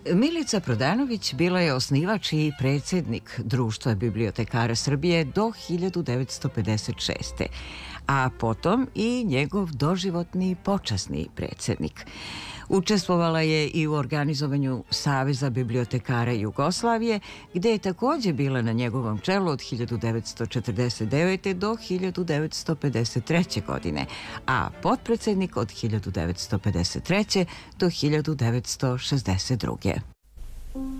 Milica Prodanović bila je osnivač i predsjednik Društva bibliotekara Srbije do 1956. a potom i njegov doživotni počasni predsjednik. Učestvovala je i u organizovanju Saveza bibliotekara Jugoslavije, gde je također bila na njegovom čelu od 1949. do 1953. godine, a potpredsjednik od 1953. do 1962.